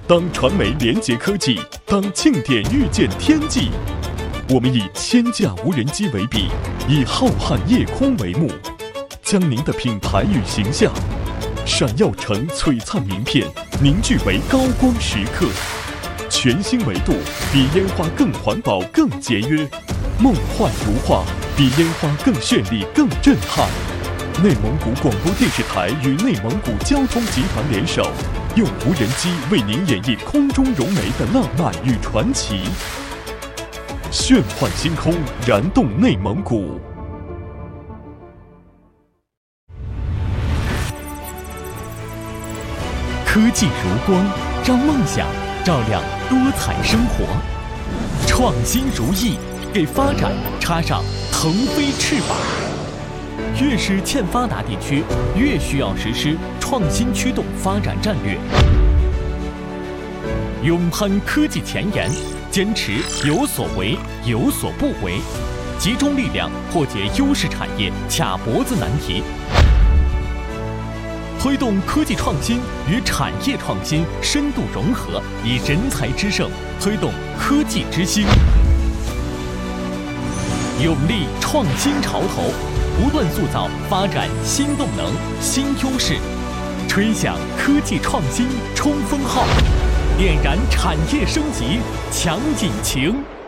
当传媒连接科技，当庆典遇见天际。我们以千架无人机为笔，以浩瀚夜空为幕，将您的品牌与形象闪耀成璀璨名片，凝聚为高光时刻。全新维度，比烟花更环保、更节约；梦幻如画，比烟花更绚丽、更震撼。内蒙古广播电视台与内蒙古交通集团联手，用无人机为您演绎空中融媒的浪漫与传奇。炫幻星空，燃动内蒙古。 科技如光，让梦想照亮多彩生活；创新如翼，给发展插上腾飞翅膀。越是欠发达地区，越需要实施创新驱动发展战略，勇攀科技前沿，坚持有所为有所不为，集中力量破解优势产业卡脖子难题，推动科技创新与产业创新深度融合，以人才之盛推动科技之星，勇立创新潮头，不断塑造发展新动能、新优势，吹响科技创新冲锋号，点燃产业升级强引擎。